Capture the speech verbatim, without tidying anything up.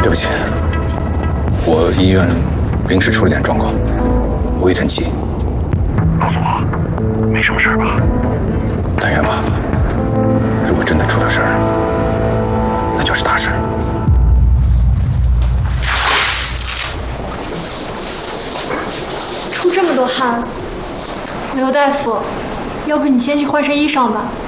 对不起，我医院临时出了点状况，我有点急。 告诉我，没什么事吧？ 但愿吧。如果真的出了事儿，那就是大事。 出这么多汗，刘大夫，要不你先去换身衣裳吧。